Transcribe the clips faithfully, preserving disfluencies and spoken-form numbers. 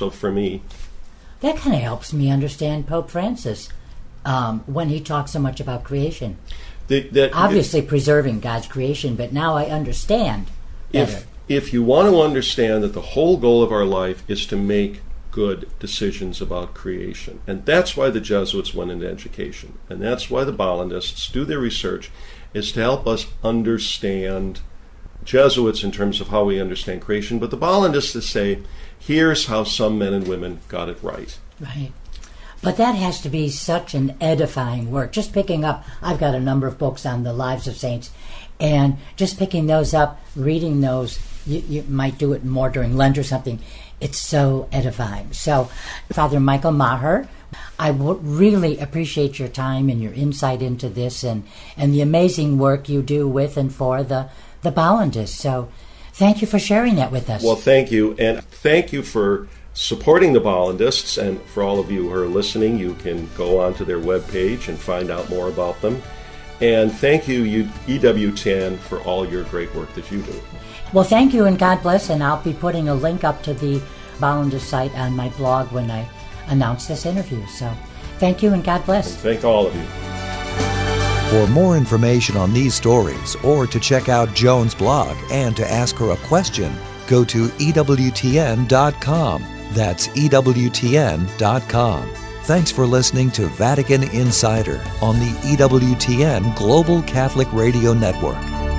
So for me, that kind of helps me understand Pope Francis um, when he talks so much about creation. The, that, Obviously it, preserving God's creation, but now I understand better. If, if you want to understand that the whole goal of our life is to make good decisions about creation, and that's why the Jesuits went into education, and that's why the Bollandists do their research, is to help us understand Jesuits in terms of how we understand creation, but the Bollandists say, here's how some men and women got it right. Right. But that has to be such an edifying work. Just picking up, I've got a number of books on the lives of saints, and just picking those up, reading those, you, you might do it more during Lent or something. It's so edifying. So, Father Michael Maher, I w- really appreciate your time and your insight into this and, and the amazing work you do with and for the, the Bollandists. So, thank you for sharing that with us. Well, thank you. And thank you for supporting the Bollandists. And for all of you who are listening, you can go onto their webpage and find out more about them. And thank you, E W T N, for all your great work that you do. Well, thank you and God bless, and I'll be putting a link up to the Bollandist site on my blog when I announce this interview. So thank you and God bless. And thank all of you. For more information on these stories or to check out Joan's blog and to ask her a question, go to E W T N dot com. That's E W T N dot com. Thanks for listening to Vatican Insider on the E W T N Global Catholic Radio Network.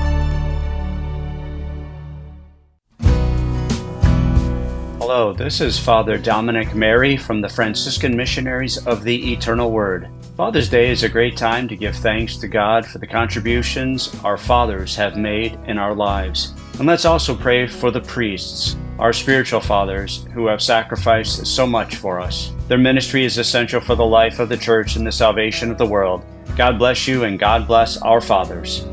Hello, this is Father Dominic Mary from the Franciscan Missionaries of the Eternal Word. Father's Day is a great time to give thanks to God for the contributions our fathers have made in our lives. And let's also pray for the priests, our spiritual fathers, who have sacrificed so much for us. Their ministry is essential for the life of the Church and the salvation of the world. God bless you and God bless our fathers.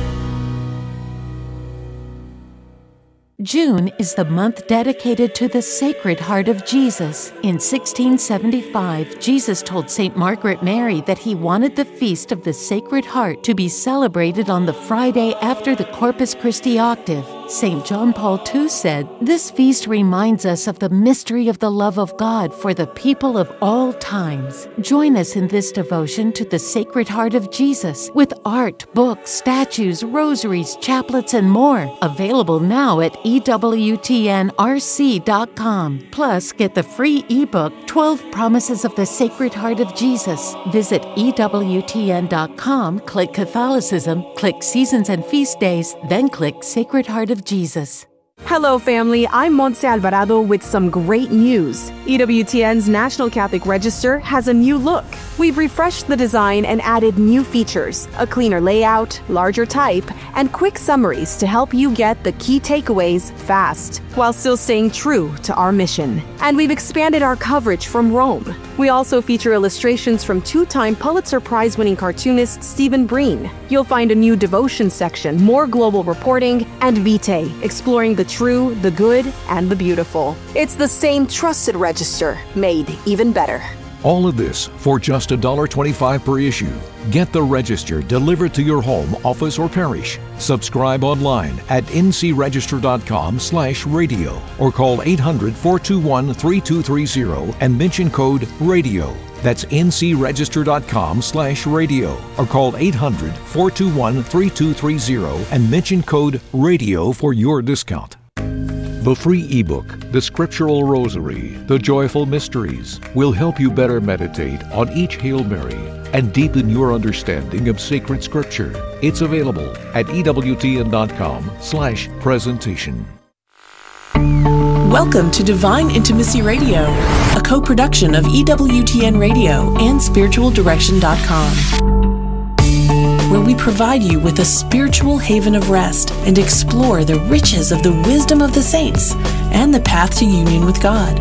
June is the month dedicated to the Sacred Heart of Jesus. In sixteen seventy-five, Jesus told Saint Margaret Mary that he wanted the Feast of the Sacred Heart to be celebrated on the Friday after the Corpus Christi octave. Saint John Paul the Second said, "This feast reminds us of the mystery of the love of God for the people of all times." Join us in this devotion to the Sacred Heart of Jesus with art, books, statues, rosaries, chaplets, and more. Available now at E W T N R C dot com. Plus, get the free ebook, twelve Promises of the Sacred Heart of Jesus. Visit E W T N dot com, click Catholicism, click Seasons and Feast Days, then click Sacred Heart of Jesus. Hello, family. I'm Montse Alvarado with some great news. E W T N's National Catholic Register has a new look. We've refreshed the design and added new features, a cleaner layout, larger type, and quick summaries to help you get the key takeaways fast, while still staying true to our mission. And we've expanded our coverage from Rome. We also feature illustrations from two-time Pulitzer Prize-winning cartoonist Stephen Breen. You'll find a new devotion section, more global reporting, and Vitae, exploring the true, the good, and the beautiful. It's the same trusted register, made even better. All of this for just one dollar twenty-five per issue. Get the Register delivered to your home, office, or parish. Subscribe online at N C register dot com slash radio or call eight hundred, four two one, three two three zero and mention code RADIO. That's N C register dot com slash radio or call eight hundred, four two one, three two three zero and mention code RADIO for your discount. The free ebook, The Scriptural Rosary, The Joyful Mysteries, will help you better meditate on each Hail Mary and deepen your understanding of sacred scripture. It's available at E W T N dot com slash presentation. Welcome to Divine Intimacy Radio, a co-production of E W T N Radio and spiritual direction dot com. Where we provide you with a spiritual haven of rest and explore the riches of the wisdom of the saints and the path to union with God.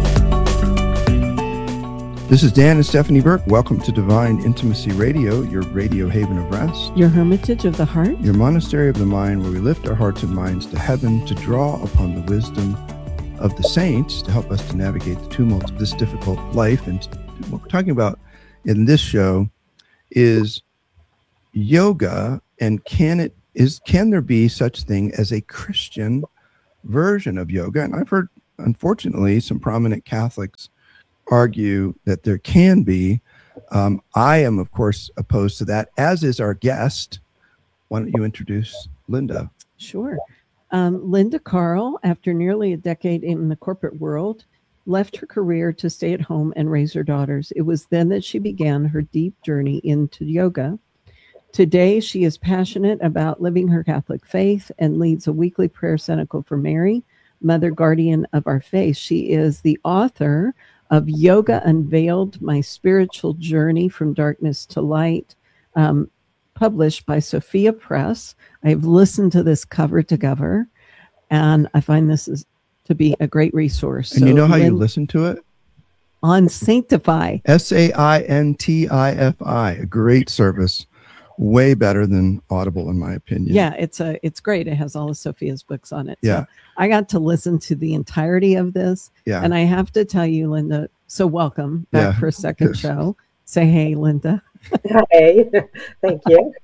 This is Dan and Stephanie Burke. Welcome to Divine Intimacy Radio, your radio haven of rest. Your hermitage of the heart. Your monastery of the mind, where we lift our hearts and minds to heaven to draw upon the wisdom of the saints to help us to navigate the tumults of this difficult life. And what we're talking about in this show is yoga, and can it is can there be such thing as a Christian version of yoga? And I've heard unfortunately, some prominent Catholics argue that there can be. Um, I am, of course, opposed to that, as is our guest. Why don't you introduce Linda? Sure. Um, Linda Carl, after nearly a decade in the corporate world, left her career to stay at home and raise her daughters. It was then that she began her deep journey into yoga. Today, she is passionate about living her Catholic faith and leads a weekly prayer center for Mary, Mother Guardian of Our Faith. She is the author of Yoga Unveiled, My Spiritual Journey from Darkness to Light, um, published by Sophia Press. I've listened to this cover to cover, and I find this is to be a great resource. And so you know how Lynn, you listen to it? On Sanctify. S A I N T I F I, a great service. Way better than Audible, in my opinion. Yeah, it's a it's great. It has all of Sophia's books on it. Yeah. So I got to listen to the entirety of this. Yeah. And I have to tell you, Linda, so welcome back Yeah. for a second Yes. show. Say hey, Linda. Hey, thank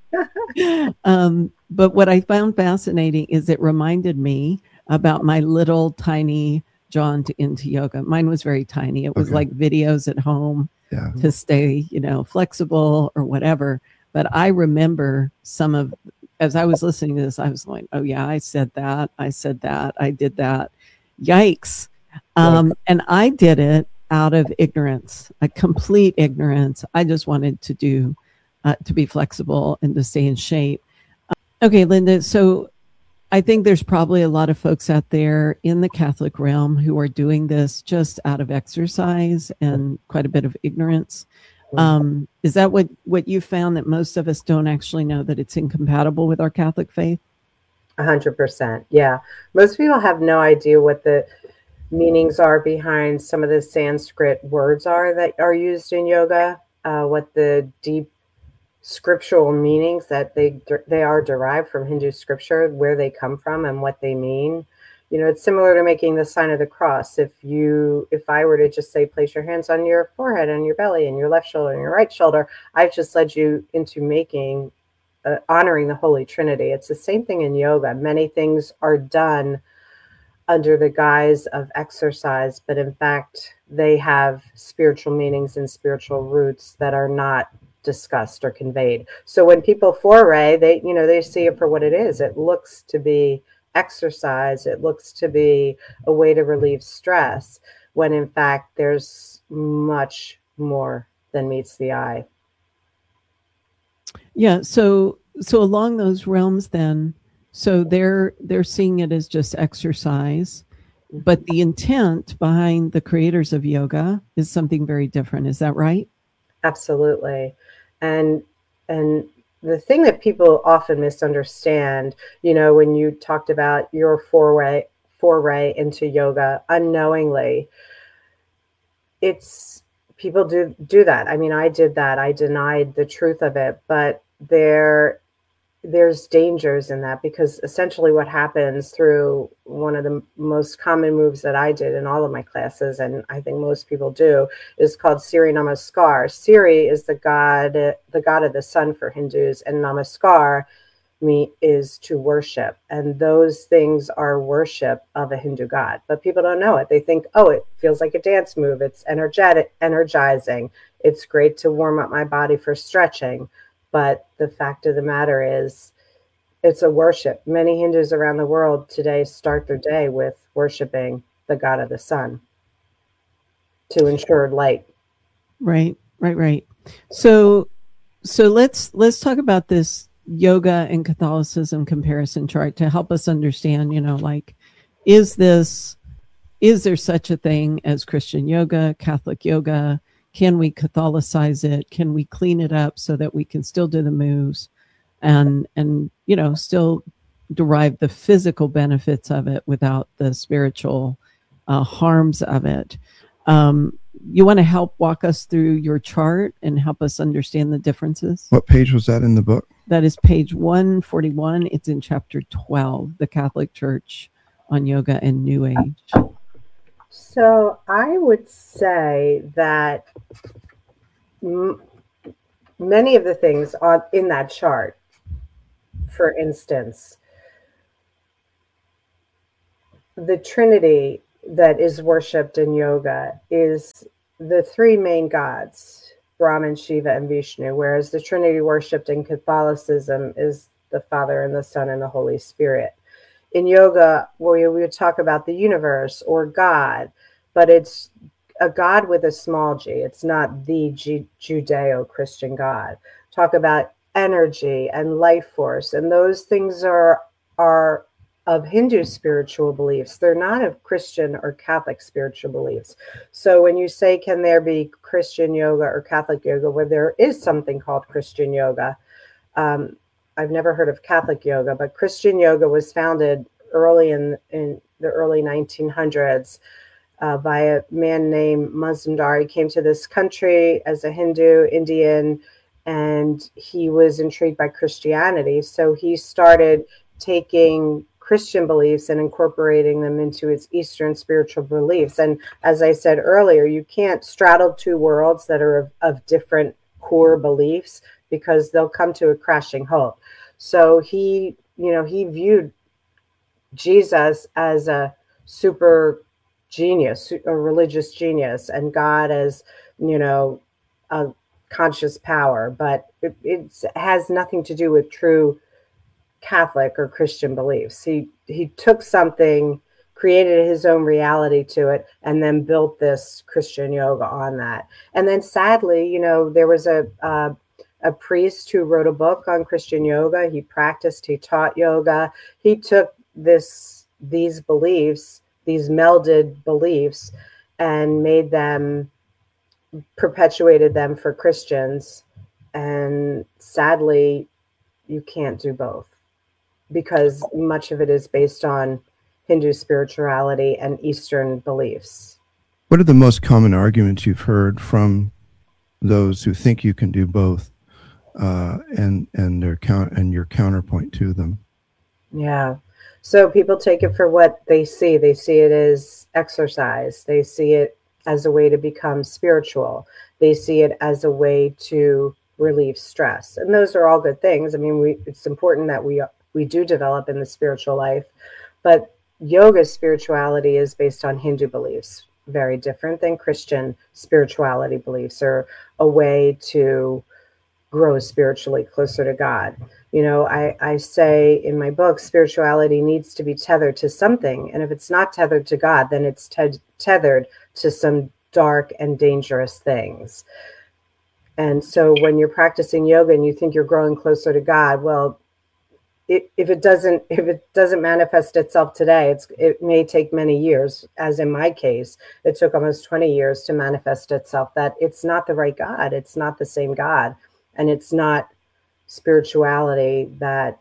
you. um, but what I found fascinating is it reminded me about my little tiny jaunt into yoga. Mine was very tiny. It was Okay. like videos at home Yeah. to stay, you know, flexible or whatever. But I remember some of, as I was listening to this, I was like, oh yeah, I said that. I said that. I did that. Yikes. Um, and I did it out of ignorance, a complete ignorance. I just wanted to do, uh, to be flexible and to stay in shape. Uh, okay, Linda. So I think there's probably a lot of folks out there in the Catholic realm who are doing this just out of exercise and quite a bit of ignorance. Um, is that what, what you found, that most of us don't actually know that it's incompatible with our Catholic faith? A hundred percent. Yeah. Most people have no idea what the meanings are behind some of the Sanskrit words are that are used in yoga, uh, what the deep scriptural meanings that they, they are derived from Hindu scripture, where they come from and what they mean. You know, it's similar to making the sign of the cross. If you, if I were to just say, place your hands on your forehead and your belly and your left shoulder and your right shoulder, I've just led you into making, uh, honoring the Holy Trinity. It's the same thing in yoga. Many things are done under the guise of exercise, but in fact, they have spiritual meanings and spiritual roots that are not discussed or conveyed. So when people foray, they, you know, they see it for what it is. It looks to be exercise. It looks to be a way to relieve stress, when in fact there's much more than meets the eye. Yeah. So, so along those realms then, so they're, they're seeing it as just exercise, but the intent behind the creators of yoga is something very different. Is that right? Absolutely. And, and the thing that people often misunderstand, you know, when you talked about your foray, foray into yoga unknowingly, it's, people do do that. I mean, I did that. I denied the truth of it, but there, there's dangers in that, because essentially what happens through one of the most common moves that I did in all of my classes, and I think most people do, is called Surya Namaskar. Surya is the god, the god of the sun for Hindus, and Namaskar me is to worship. And those things are worship of a Hindu god, but people don't know it. They think, oh, it feels like a dance move. It's energetic, energizing. It's great to warm up my body for stretching. But the fact of the matter is, it's a worship. Many Hindus around the world today start their day with worshiping the god of the sun to ensure light. Right, right, right. So, so let's let's talk about this yoga and Catholicism comparison chart to help us understand. You know, like, is this, is there such a thing as Christian yoga, Catholic yoga? Can we Catholicize it? Can we clean it up so that we can still do the moves and, and, you know, still derive the physical benefits of it without the spiritual uh, harms of it? Um, you want to help walk us through your chart and help us understand the differences? What page was that in the book? That is page one forty-one. It's in chapter twelve, The Catholic Church on Yoga and New Age. So I would say that m- many of the things on in that chart, for instance, the Trinity that is worshipped in yoga is the three main gods, Brahman, Shiva, and Vishnu, whereas the Trinity worshipped in Catholicism is the Father and the Son and the Holy Spirit. In yoga, we, we would talk about the universe or God, but it's a God with a small g. It's not the G- Judeo-Christian God. Talk about energy and life force, and those things are are of Hindu spiritual beliefs. They're not of Christian or Catholic spiritual beliefs. So when you say, can there be Christian yoga or Catholic yoga, where there is something called Christian yoga, um, I've never heard of Catholic yoga, but Christian yoga was founded early in, in the early nineteen hundreds uh, by a man named Mazumdar. He came to this country as a Hindu, Indian, and he was intrigued by Christianity. So he started taking Christian beliefs and incorporating them into its Eastern spiritual beliefs. And as I said earlier, you can't straddle two worlds that are of, of different core beliefs, because they'll come to a crashing halt. So he, you know, he viewed Jesus as a super genius, a religious genius, and God as, you know, a conscious power. But it it's, has nothing to do with true Catholic or Christian beliefs. He he took something, created his own reality to it, and then built this Christian yoga on that. And then sadly, you know, there was a uh, a priest who wrote a book on Christian yoga. He practiced, he taught yoga. He took this these beliefs, these melded beliefs, and made them, perpetuated them for Christians. And sadly, you can't do both, because much of it is based on Hindu spirituality and Eastern beliefs. What are the most common arguments you've heard from those who think you can do both, uh, and and their count and your counterpoint to them? Yeah, so people take it for what they see. They see it as exercise. They see it as a way to become spiritual. They see it as a way to relieve stress, and those are all good things. I mean, we it's important that we we do develop in the spiritual life, but yoga spirituality is based on Hindu beliefs, very different than Christian spirituality beliefs, or a way to grow spiritually closer to God. You know, I, I say in my book, spirituality needs to be tethered to something. And if it's not tethered to God, then it's te- tethered to some dark and dangerous things. And so when you're practicing yoga and you think you're growing closer to God, well, It, if it doesn't, if it doesn't manifest itself today, it's, it may take many years. As in my case, it took almost twenty years to manifest itself. That it's not the right God, it's not the same God, and it's not spirituality that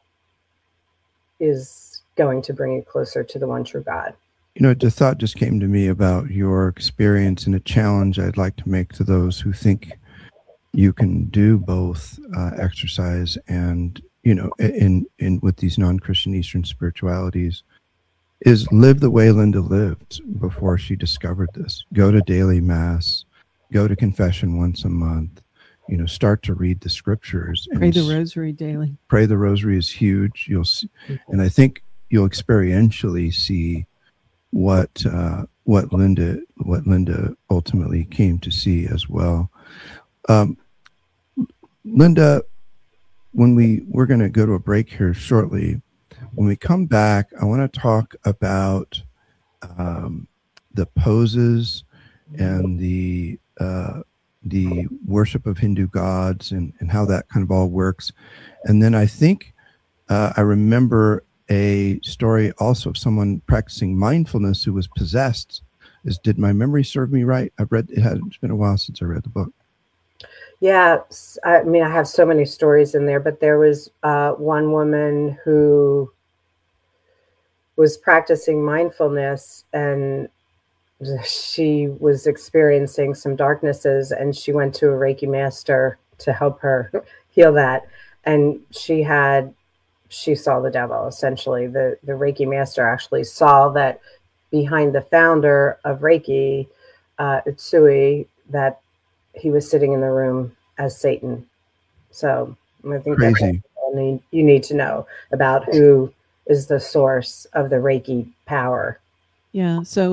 is going to bring you closer to the one true God. You know, the thought just came to me about your experience, and a challenge I'd like to make to those who think you can do both uh, exercise and, you know, in, in with these non-Christian Eastern spiritualities, is live the way Linda lived before she discovered this. Go to daily mass, go to confession once a month, you know, start to read the scriptures. And pray the rosary daily. Pray the rosary is huge. You'll see, and I think you'll experientially see what uh, what Linda what Linda ultimately came to see as well. Um, Linda, when we we're going to go to a break here shortly. When we come back, I want to talk about um, the poses and the uh, the worship of Hindu gods and, and how that kind of all works. And then I think uh, I remember a story also of someone practicing mindfulness who was possessed. Is did my memory serve me right? I've read it. Had, it's been a while since I read the book. Yeah, I mean, I have so many stories in there, but there was uh, one woman who was practicing mindfulness, and she was experiencing some darknesses, and she went to a Reiki master to help her heal that. And she had, she saw the devil, essentially. The, the Reiki master actually saw that behind the founder of Reiki, uh, Utsui, that he was sitting in the room as Satan. So I think Crazy. That's all you need to know about who is the source of the Reiki power. Yeah. So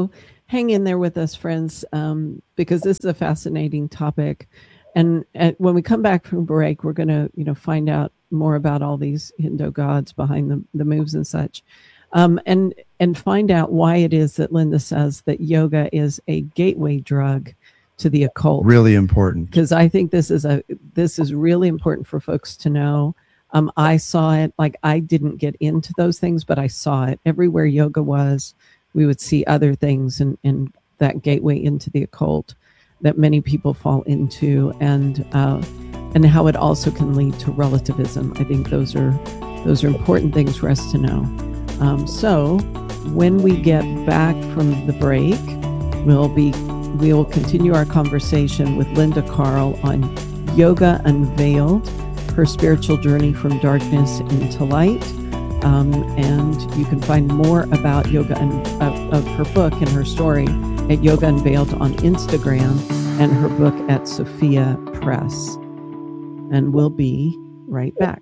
hang in there with us, friends, um, because this is a fascinating topic. And, and when we come back from break, we're going to, you know, find out more about all these Hindu gods behind the, the moves and such, um, and and find out why it is that Linda says that yoga is a gateway drug to the occult. Really important, because I think this is a this is really important for folks to know. Um, I saw it, like I didn't get into those things, but I saw it everywhere yoga was. We would see other things, and, and that gateway into the occult that many people fall into, and uh, and how it also can lead to relativism. I think those are those are important things for us to know. Um, so when we get back from the break, we'll be we will continue our conversation with Linda Carl on Yoga Unveiled, her spiritual journey from darkness into light. Um, and you can find more about yoga and uh, of her book and her story at Yoga Unveiled on Instagram, and her book at Sophia Press. And we'll be right back.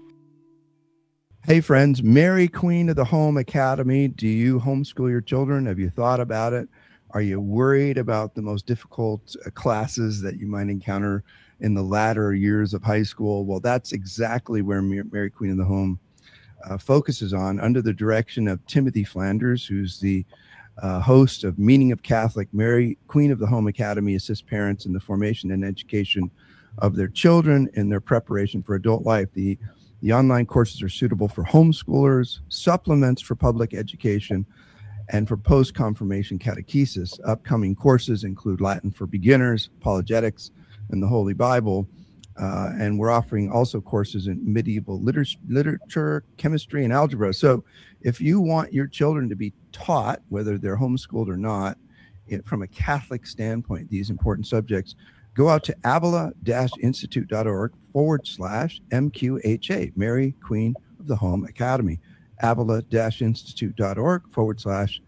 Hey friends, Mary, Queen of the Home Academy. Do you homeschool your children? Have you thought about it? Are you worried about the most difficult uh, classes that you might encounter in the latter years of high school? Well, that's exactly where Mary, Queen of the Home uh, focuses on, under the direction of Timothy Flanders, who's the uh, host of Meaning of Catholic. Mary, Queen of the Home Academy assists parents in the formation and education of their children in their preparation for adult life. The The online courses are suitable for homeschoolers, supplements for public education, and for post-confirmation catechesis. Upcoming courses include Latin for beginners, apologetics, and the Holy Bible. Uh, and we're offering also courses in medieval liter- literature, chemistry, and algebra. So if you want your children to be taught, whether they're homeschooled or not, it, from a Catholic standpoint, these important subjects, go out to avila-institute.org forward slash MQHA, Mary, Queen of the Home Academy. avila-institute.org forward slash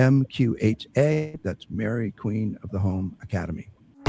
MQHA. That's Mary, Queen of the Home Academy.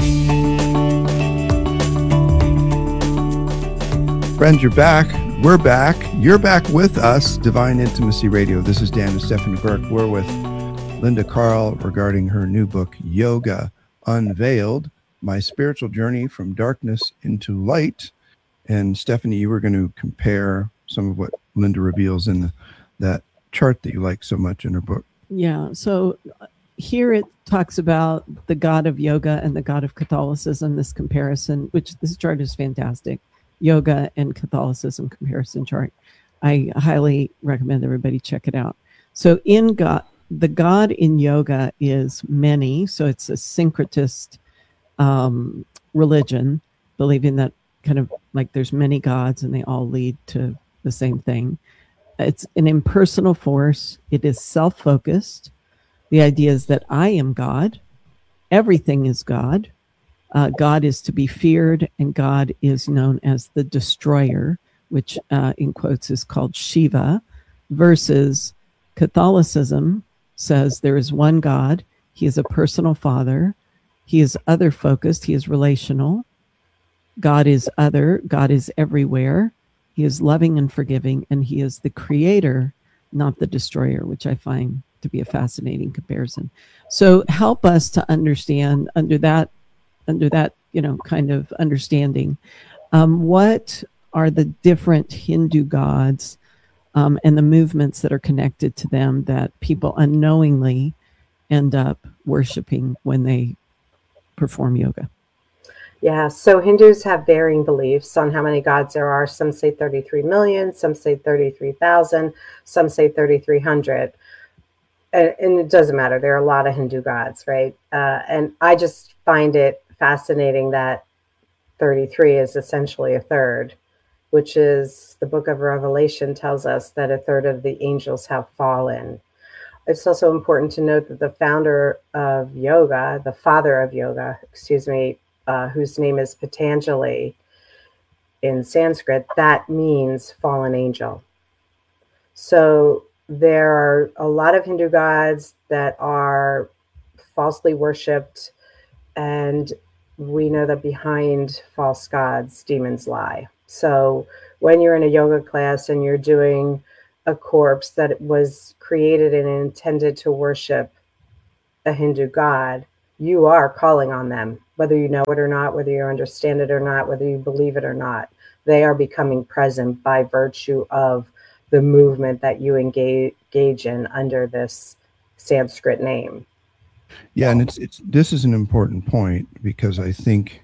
Friends, you're back. We're back. You're back with us, Divine Intimacy Radio. This is Dan and Stephanie Burke. We're with Linda Carl regarding her new book, Yoga Unveiled, My Spiritual Journey from Darkness into Light. And Stephanie, you were going to compare some of what Linda reveals in the, that chart that you like so much in her book. Yeah. So here it talks about the God of yoga and the God of Catholicism, this comparison, which this chart is fantastic. Yoga and Catholicism comparison chart. I highly recommend everybody check it out. So in God, the God in yoga is many. So it's a syncretist um, religion, believing that kind of like there's many gods and they all lead to the same thing. It's an impersonal force. It is self-focused. The idea is that I am God. Everything is God. Uh, God is to be feared, and God is known as the destroyer, which uh, in quotes is called Shiva, versus Catholicism says there is one God. He is a personal father. He is other focused. He is relational. God is other. God is everywhere. He is loving and forgiving, and he is the creator, not the destroyer, which I find to be a fascinating comparison. So help us to understand under that, under that, you know, kind of understanding, um, what are the different Hindu gods um, and the movements that are connected to them that people unknowingly end up worshiping when they perform yoga. Yeah, so Hindus have varying beliefs on how many gods there are. Some say thirty-three million, some say thirty-three thousand, some say thirty-three hundred. And, and it doesn't matter. There are a lot of Hindu gods, right? Uh, and I just find it fascinating that thirty-three is essentially a third, which is the book of Revelation tells us that a third of the angels have fallen. It's also important to note that the founder of yoga, the father of yoga, excuse me, uh, whose name is Patanjali in Sanskrit, that means fallen angel. So there are a lot of Hindu gods that are falsely worshipped, and we know that behind false gods, demons lie. So when you're in a yoga class and you're doing a corpse that was created and intended to worship a Hindu god, you are calling on them, whether you know it or not, whether you understand it or not, whether you believe it or not. They are becoming present by virtue of the movement that you engage, engage in under this Sanskrit name. Yeah, and it's it's this is an important point, because I think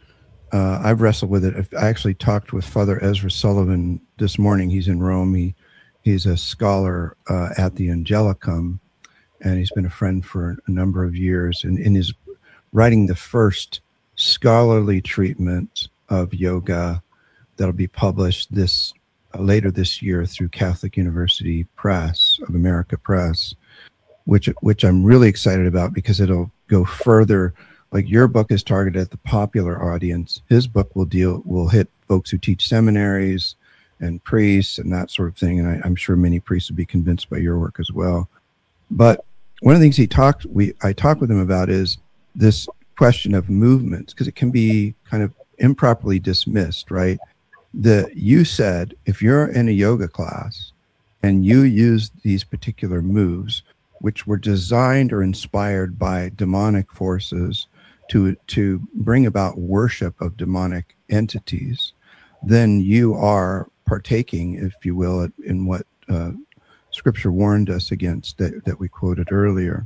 uh, I've wrestled with it. I actually talked with Father Ezra Sullivan this morning. He's in Rome. He he's a scholar uh, at the Angelicum, and he's been a friend for a number of years. And in his writing the first scholarly treatment of yoga that'll be published this uh, later this year through Catholic University Press of America Press, which which I'm really excited about, because it'll go further. Like your book is targeted at the popular audience. His book will deal will hit folks who teach seminaries and priests and that sort of thing. And I, I'm sure many priests would be convinced by your work as well. But one of the things he talked we I talked with him about is this question of movements, because it can be kind of improperly dismissed, right? The you said if you're in a yoga class and you use these particular moves, which were designed or inspired by demonic forces to to bring about worship of demonic entities, then you are partaking, if you will, in what uh, Scripture warned us against that, that we quoted earlier.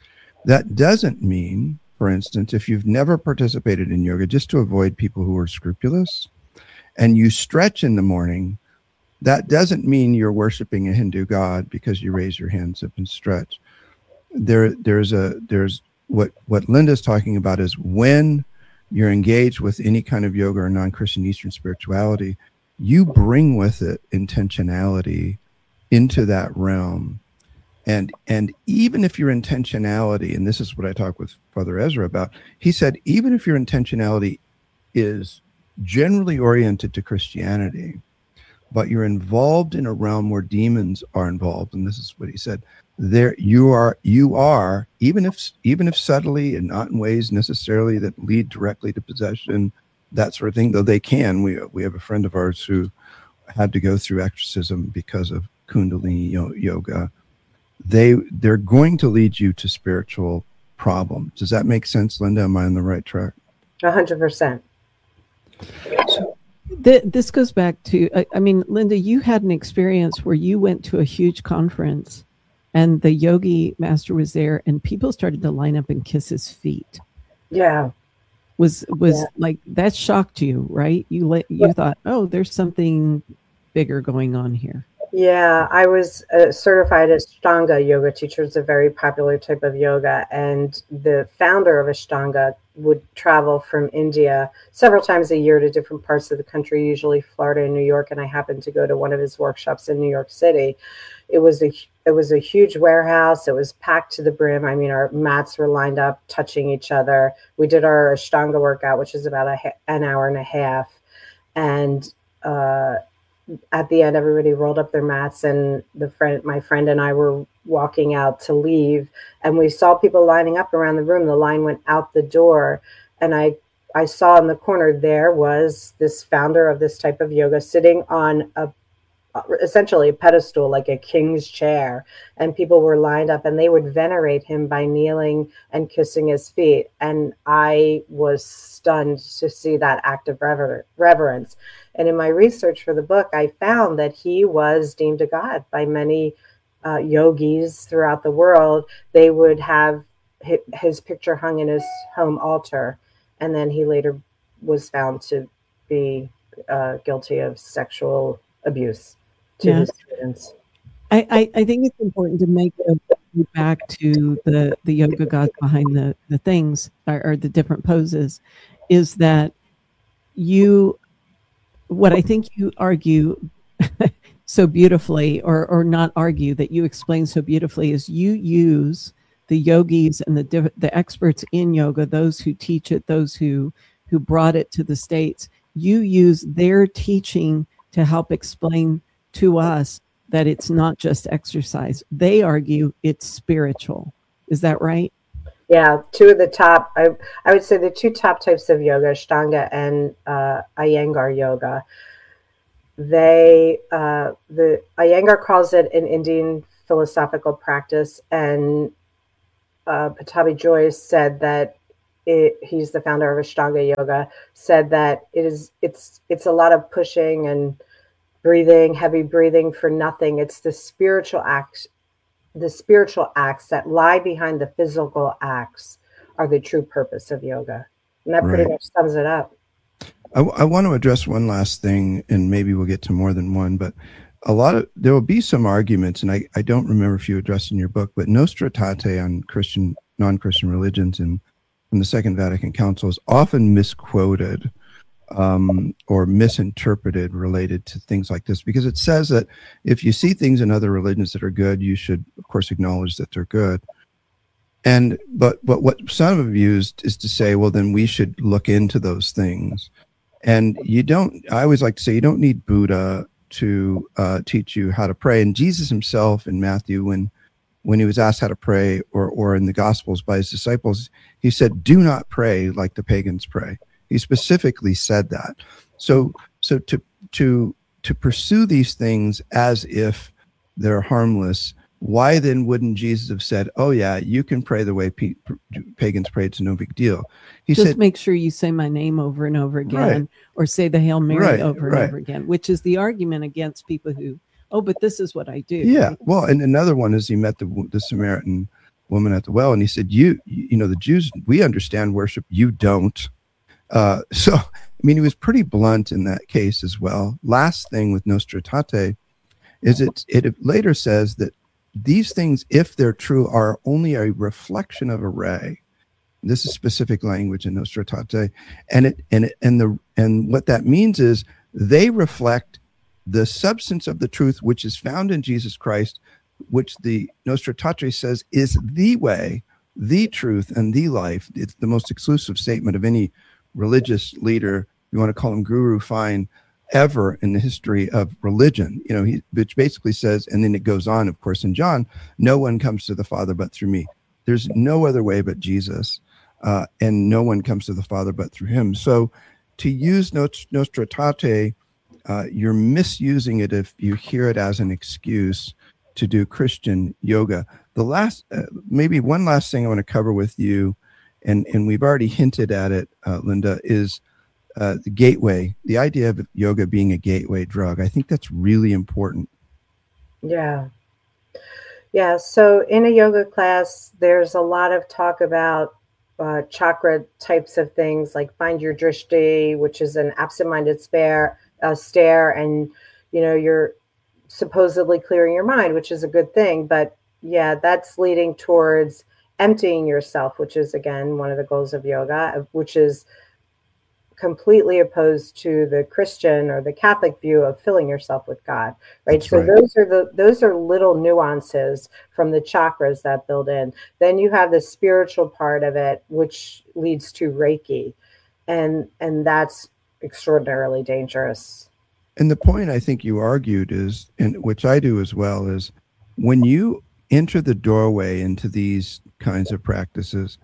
That doesn't mean, for instance, if you've never participated in yoga, just to avoid people who are scrupulous, and you stretch in the morning, that doesn't mean you're worshiping a Hindu god because you raise your hands up and stretch. There, there's a there's what what Linda's talking about is when you're engaged with any kind of yoga or non-Christian Eastern spirituality, you bring with it intentionality into that realm. And and even if your intentionality, and this is what I talked with Father Ezra about, he said, even if your intentionality is generally oriented to Christianity, but you're involved in a realm where demons are involved, and this is what he said, there you are, you are, even if even if subtly and not in ways necessarily that lead directly to possession, that sort of thing, though they can. We we have a friend of ours who had to go through exorcism because of Kundalini yoga. They they're going to lead you to spiritual problems. Does that make sense, Linda? Am I on the right track? A hundred percent. Th- this goes back to, I, I mean, Linda, you had an experience where you went to a huge conference and the yogi master was there and people started to line up and kiss his feet. Yeah. Was, was yeah. like, that shocked you, right? You let, you thought, oh, there's something bigger going on here. Yeah, I was a certified Ashtanga yoga teacher. It's a very popular type of yoga. And the founder of Ashtanga would travel from India several times a year to different parts of the country, usually Florida and New York. And I happened to go to one of his workshops in New York City. It was a it was a huge warehouse. It was packed to the brim. I mean, our mats were lined up, touching each other. We did our Ashtanga workout, which is about a, an hour and a half. And uh at the end, everybody rolled up their mats, and the friend, my friend and I were walking out to leave, and we saw people lining up around the room. The line went out the door, and I, I saw in the corner there was this founder of this type of yoga sitting on a, essentially a pedestal, like a king's chair, and people were lined up, and they would venerate him by kneeling and kissing his feet. And I was stunned to see that act of rever- reverence. And in my research for the book, I found that he was deemed a god by many uh, yogis throughout the world. They would have his picture hung in his home altar. And then he later was found to be uh, guilty of sexual abuse to yeah. his students. I, I, I think it's important to make a move back to the, the yoga gods behind the, the things or, or the different poses, is that you... What I think you argue so beautifully, or or not argue, that you explain so beautifully, is you use the yogis and the the experts in yoga, those who teach it, those who who brought it to the States. You use their teaching to help explain to us that it's not just exercise. They argue it's spiritual. Is that right? Yeah, two of the top, I, I would say the two top types of yoga, Ashtanga and uh, Iyengar yoga. They, uh, the Iyengar calls it an Indian philosophical practice, and uh, Pattabhi Jois said that it, he's the founder of Ashtanga Yoga, said that it is it's it's a lot of pushing and breathing, heavy breathing for nothing. It's the spiritual acts, the spiritual acts that lie behind the physical acts are the true purpose of yoga. And that pretty Right. much sums it up. I, I want to address one last thing, and maybe we'll get to more than one, but a lot of, there will be some arguments, and I, I don't remember if you addressed in your book, but Nostra Aetate on Christian, non-Christian religions and from the Second Vatican Council is often misquoted um, or misinterpreted related to things like this, because it says that if you see things in other religions that are good, you should, of course, acknowledge that they're good. And but but what some have used is to say, well, then we should look into those things. And you don't, I always like to say, you don't need Buddha to uh, teach you how to pray. And Jesus himself in Matthew, when when he was asked how to pray, or or in the Gospels by his disciples, he said, do not pray like the pagans pray. He specifically said that. So so to to to pursue these things as if they're harmless, why then wouldn't Jesus have said, oh yeah, you can pray the way pe- pagans pray, it's no big deal? He Just said, make sure you say my name over and over again, Right. or say the Hail Mary Right, over right. and over again, which is the argument against people who, oh, but this is what I do. yeah. right? Well, and another one is he met the the Samaritan woman at the well, and he said, you you know, the Jews, we understand worship, you don't. Uh, so, I mean, he was pretty blunt in that case as well. Last thing with Nostra Aetate is it, it later says that these things, if they're true, are only a reflection of a ray. This is specific language in Nostra Aetate, and it and it, and the and what that means is they reflect the substance of the truth which is found in Jesus Christ, which the Nostra Aetate says is the way, the truth, and the life. It's the most exclusive statement of any religious leader, you want to call him guru, fine, ever in the history of religion. You know, he, which basically says, and then it goes on, of course, in John, no one comes to the Father but through me. There's no other way but Jesus, uh, and no one comes to the Father but through him. So to use Nost- Nostra Aetate, uh, you're misusing it if you hear it as an excuse to do Christian yoga. The last, uh, maybe one last thing I want to cover with you, and, and we've already hinted at it, uh, Linda, is uh, the gateway, the idea of yoga being a gateway drug. I think that's really important. Yeah. Yeah. So in a yoga class, there's a lot of talk about uh, chakra types of things, like find your drishti, which is an absent-minded spare, uh, stare, and, you know, you're supposedly clearing your mind, which is a good thing. But yeah, that's leading towards emptying yourself, which is, again, one of the goals of yoga, which is completely opposed to the Christian or the Catholic view of filling yourself with God, right? That's so right. those are the those are little nuances from the chakras that build in. Then you have the spiritual part of it, which leads to Reiki, and and that's extraordinarily dangerous. And the point I think you argued is, and which I do as well, is when you enter the doorway into these kinds of practices,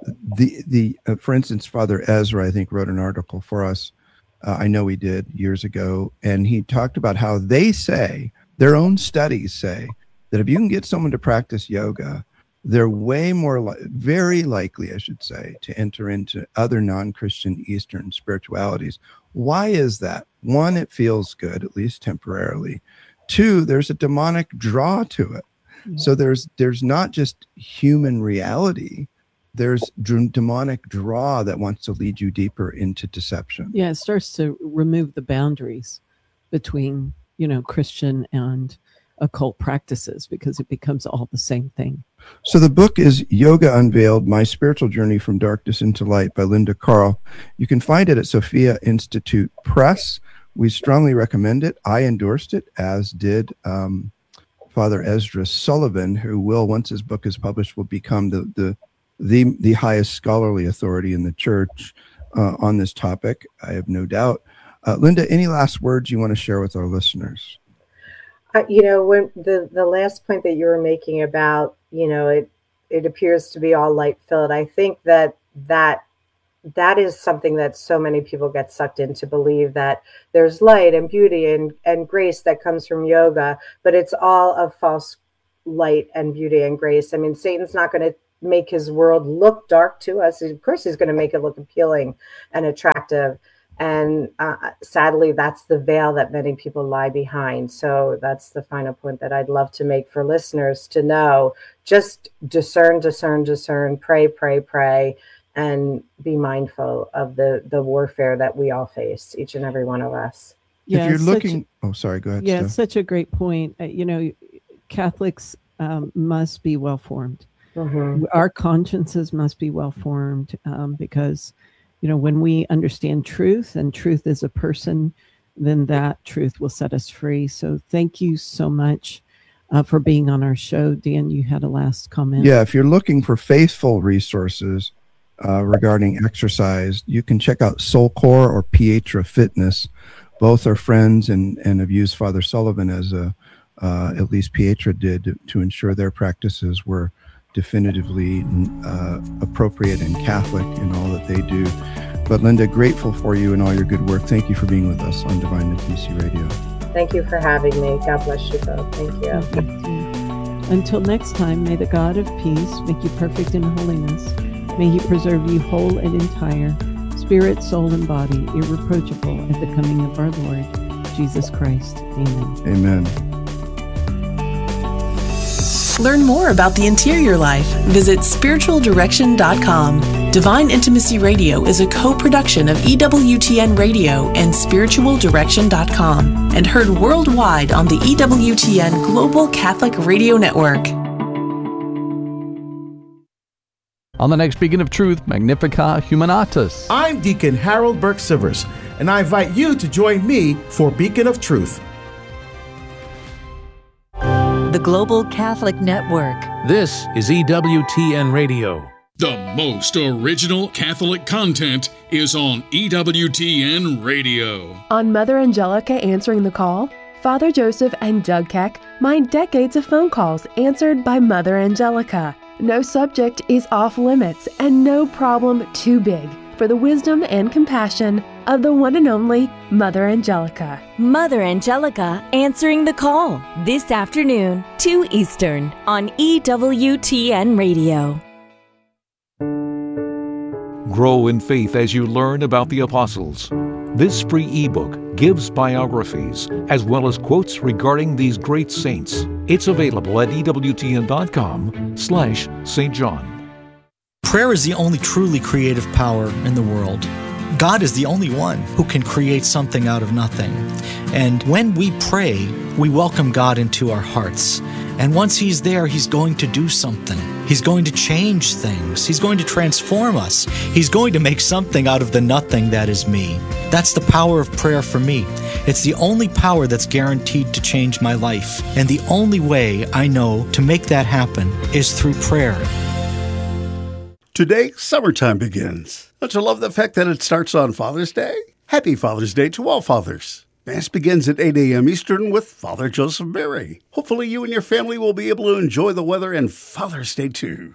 the the uh, for instance, Father Ezra, I think, wrote an article for us. Uh, I know he did years ago, and he talked about how they say, their own studies say, that if you can get someone to practice yoga, they're way more, li- very likely, I should say, to enter into other non-Christian Eastern spiritualities. Why is that? One, it feels good, at least temporarily. Two, there's a demonic draw to it. Mm-hmm. So there's there's not just human reality. There's d- demonic draw that wants to lead you deeper into deception. Yeah, it starts to remove the boundaries between, you know, Christian and occult practices, because it becomes all the same thing. So the book is Yoga Unveiled, My Spiritual Journey from Darkness into Light by Linda Carl. You can find it at Sophia Institute Press. We strongly recommend it. I endorsed it, as did um, Father Ezra Sullivan, who will, once his book is published, will become the the the, the highest scholarly authority in the church uh, on this topic, I have no doubt. Uh, Linda, any last words you want to share with our listeners? Uh, you know, when the, the last point that you were making about, you know, it it appears to be all light filled. I think that that that is something that so many people get sucked into, believe that there's light and beauty and, and grace that comes from yoga, but it's all a false light and beauty and grace. I mean, Satan's not going to make his world look dark to us. Of course, he's going to make it look appealing and attractive. And uh, sadly, that's the veil that many people lie behind. So that's the final point that I'd love to make for listeners to know. Just discern, discern, discern, pray, pray, pray, and be mindful of the, the warfare that we all face, each and every one of us. Yeah, if you're such- looking, oh, sorry, go ahead. Yeah, Steph. it's such a great point. Uh, you know, Catholics um, must be well formed. Mm-hmm. Our consciences must be well formed um, because, you know, when we understand truth and truth is a person, then that truth will set us free. So thank you so much uh, for being on our show. Dan, you had a last comment. Yeah, if you're looking for faithful resources uh, regarding exercise, you can check out Soulcore or Pietra Fitness. Both are friends and, and have used Father Sullivan as a, uh, at least Pietra did, to, to ensure their practices were definitively uh, appropriate and Catholic in all that they do. But Linda, grateful for you and all your good work. Thank you for being with us on Divine Intimacy Radio. Thank you for having me. God bless you both. Thank you. Thank you. Until next time, may the God of peace make you perfect in holiness. May he preserve you whole and entire, spirit, soul, and body, irreproachable at the coming of our Lord, Jesus Christ. Amen. Amen. Learn more about the interior life. Visit spiritual direction dot com. Divine Intimacy Radio is a co-production of E W T N Radio and spiritual direction dot com and heard worldwide on the E W T N Global Catholic Radio Network. On the next Beacon of Truth, Magnificat Humanatus. I'm Deacon Harold Burke-Sivers, and I invite you to join me for Beacon of Truth. The Global Catholic Network. This is E W T N Radio. The most original Catholic content is on E W T N Radio. On Mother Angelica Answering the Call, Father Joseph and Doug Keck mine decades of phone calls answered by Mother Angelica. No subject is off limits and no problem too big for the wisdom and compassion of the one and only Mother Angelica. Mother Angelica Answering the Call, this afternoon, two Eastern, on E W T N Radio. Grow in faith as you learn about the apostles. This free ebook gives biographies as well as quotes regarding these great saints. It's available at E W T N dot com slash Saint John. Prayer is the only truly creative power in the world. God is the only one who can create something out of nothing. And when we pray, we welcome God into our hearts. And once He's there, He's going to do something. He's going to change things. He's going to transform us. He's going to make something out of the nothing that is me. That's the power of prayer for me. It's the only power that's guaranteed to change my life. And the only way I know to make that happen is through prayer. Today, summertime begins. Don't you love the fact that it starts on Father's Day? Happy Father's Day to all fathers. Mass begins at eight a.m. Eastern with Father Joseph Mary. Hopefully you and your family will be able to enjoy the weather and Father's Day too.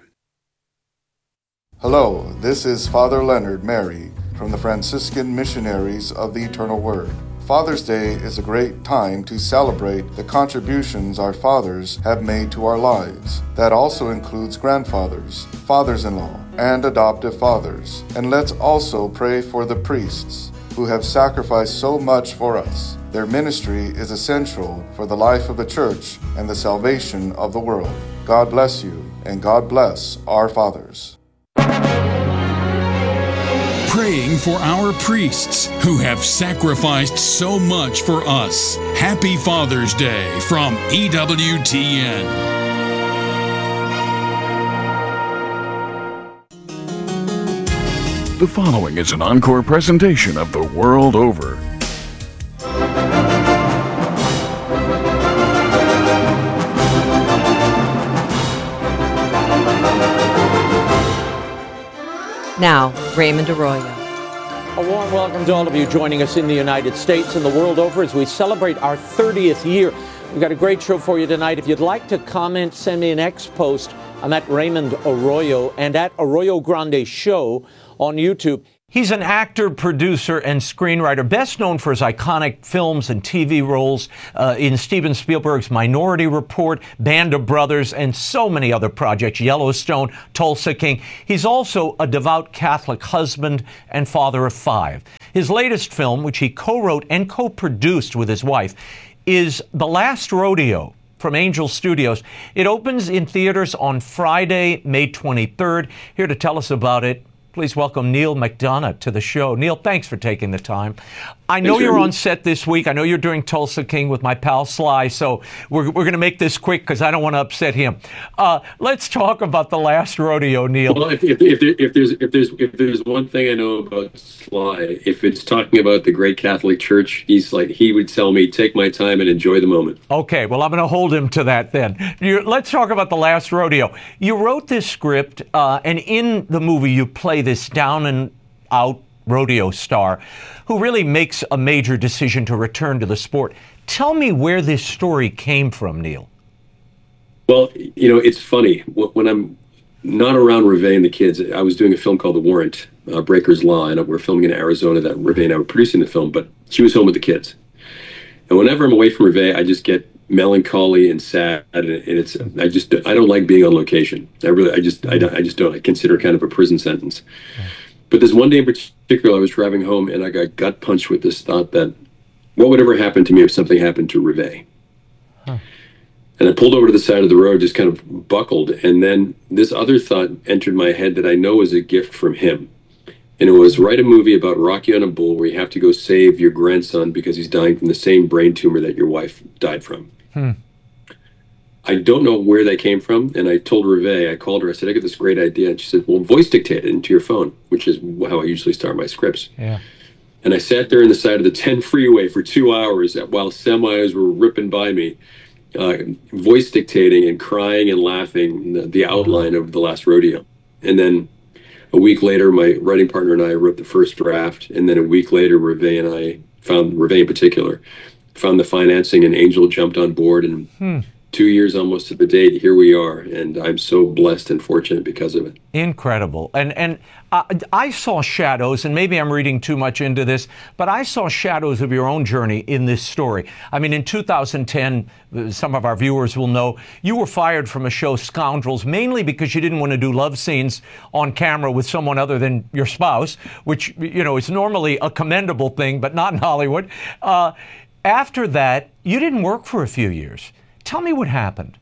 Hello, this is Father Leonard Mary from the Franciscan Missionaries of the Eternal Word. Father's Day is a great time to celebrate the contributions our fathers have made to our lives. That also includes grandfathers, fathers-in-law, and adoptive fathers. And let's also pray for the priests who have sacrificed so much for us. Their ministry is essential for the life of the Church and the salvation of the world. God bless you, and God bless our fathers. Praying for our priests who have sacrificed so much for us. Happy Father's Day from E W T N. The following is an encore presentation of The World Over. Now, Raymond Arroyo. A warm welcome to all of you joining us in the United States and the world over as we celebrate our thirtieth year. We've got a great show for you tonight. If you'd like to comment, send me an X post. I'm at Raymond Arroyo and at Arroyo Grande Show on YouTube. He's an actor, producer, and screenwriter, best known for his iconic films and T V roles uh, in Steven Spielberg's Minority Report, Band of Brothers, and so many other projects, Yellowstone, Tulsa King. He's also a devout Catholic husband and father of five. His latest film, which he co-wrote and co-produced with his wife, is The Last Rodeo from Angel Studios. It opens in theaters on Friday, May twenty-third. Here to tell us about it, please welcome Neal McDonough to the show. Neal, thanks for taking the time. I know you're on set this week. I know you're doing Tulsa King with my pal Sly, so we're, we're going to make this quick because I don't want to upset him. Uh, let's talk about The Last Rodeo, Neal. Well, if, if, if, there, if, there's, if, there's, if there's one thing I know about Sly, if it's talking about the great Catholic Church, he's like, he would tell me, take my time and enjoy the moment. Okay, well, I'm going to hold him to that then. You, let's talk about The Last Rodeo. You wrote this script, uh, and in the movie you play this down and out rodeo star who really makes a major decision to return to the sport. Tell me where this story came from, Neal. Well, you know, it's funny. When I'm not around Reve and the kids, I was doing a film called The Warrant, uh, Breaker's Law, and we're filming in Arizona that Reve and I were producing the film, but she was home with the kids. And whenever I'm away from Reve, I just get melancholy and sad, and it's, I just, I don't like being on location. I really, I just, I, I just don't. I consider it kind of a prison sentence. But this one day in particular, I was driving home and I got gut punched with this thought that what would ever happen to me if something happened to Reve? Huh. And I pulled over to the side of the road, just kind of buckled. And then this other thought entered my head that I know is a gift from him. And it was, write a movie about Rocky on a Bull where you have to go save your grandson because he's dying from the same brain tumor that your wife died from. Hmm. I don't know where that came from, and I told Reve, I called her, I said, I got this great idea, and she said, well, voice dictate it into your phone, which is how I usually start my scripts. Yeah. And I sat there on the side of the ten freeway for two hours while semis were ripping by me, uh, voice dictating and crying and laughing the, the outline of The Last Rodeo. And then a week later, my writing partner and I wrote the first draft, and then a week later, Reve and I found, Reve in particular, found the financing, and Angel jumped on board, and hmm. two years almost to the date, here we are, and I'm so blessed and fortunate because of it. Incredible. And and uh, I saw shadows, and maybe I'm reading too much into this, but I saw shadows of your own journey in this story. I mean, in two thousand ten, some of our viewers will know, you were fired from a show, Scoundrels, mainly because you didn't want to do love scenes on camera with someone other than your spouse, which, you know, is normally a commendable thing, but not in Hollywood. Uh, after that, you didn't work for a few years. Tell me what happened.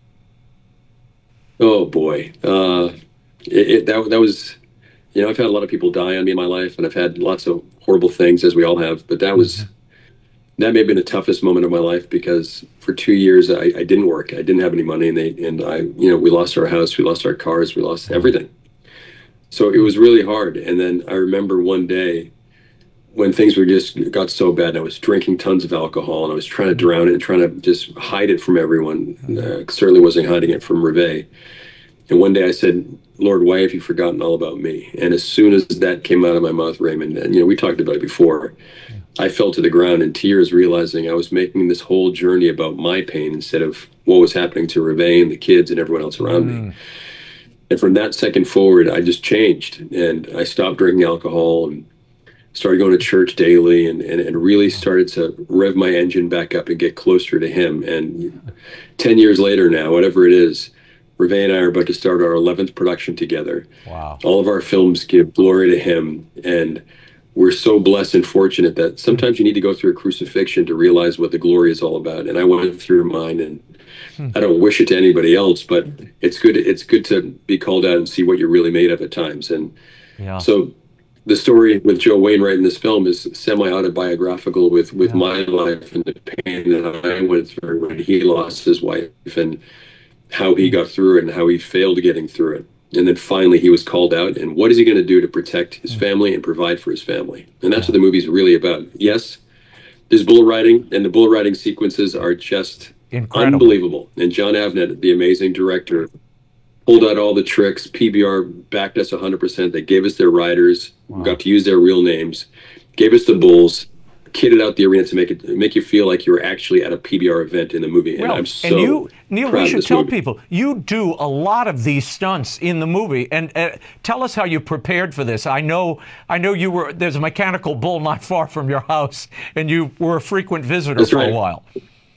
Oh boy, uh, it, it, that that was, you know, I've had a lot of people die on me in my life, and I've had lots of horrible things, as we all have. But that was, that may have been the toughest moment of my life, because for two years I, I didn't work, I didn't have any money, and they and I, you know, we lost our house, we lost our cars, we lost everything. So it was really hard. And then I remember one day, when things were just got so bad, and I was drinking tons of alcohol, and I was trying to drown it and trying to just hide it from everyone. Uh, certainly wasn't hiding it from Reve. And one day I said, Lord, why have you forgotten all about me? And as soon as that came out of my mouth, Raymond, and you know, we talked about it before, I fell to the ground in tears, realizing I was making this whole journey about my pain instead of what was happening to Reve and the kids and everyone else around mm. me. And from that second forward, I just changed, and I stopped drinking alcohol and started going to church daily, and, and, and really started to rev my engine back up and get closer to him. And ten years later now, whatever it is, Reve and I are about to start our eleventh production together. Wow. All of our films give glory to him. And we're so blessed and fortunate that sometimes you need to go through a crucifixion to realize what the glory is all about. And I went through mine, and hmm. I don't wish it to anybody else, but it's good. It's good to be called out and see what you're really made of at times. And yeah. so the story with Joe Wainwright in this film is semi-autobiographical with, with yeah. my life and the pain that I went through when he lost his wife, and how he got through it and how he failed getting through it. And then finally he was called out, and what is he going to do to protect his family and provide for his family? And that's yeah. what the movie's really about. Yes, there's bull riding, and the bull riding sequences are just Incredible. Unbelievable. And John Avnet, the amazing director, pulled out all the tricks. P B R backed us one hundred percent. They gave us their riders. Wow. We got to use their real names. Gave us the bulls. kitted out the arena to make it make you feel like you're actually at a P B R event in the movie. And Well, I'm so and you, Neil, proud we of should this tell movie. people you do a lot of these stunts in the movie, and uh, tell us how you prepared for this. I know, I know you were. There's a mechanical bull not far from your house, and you were a frequent visitor That's for right. a while.